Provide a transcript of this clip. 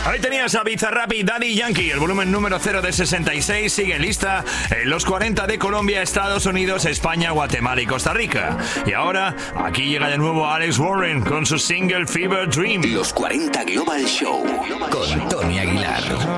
Ahí tenías a Bizarrap y Daddy Yankee. El volumen número 0 de 66 sigue en lista en los 40 de Colombia, Estados Unidos, España, Guatemala y Costa Rica. Y ahora, aquí llega de nuevo Alex Warren con su single Fever Dream. Los 40 Global Show con Tony Aguilar.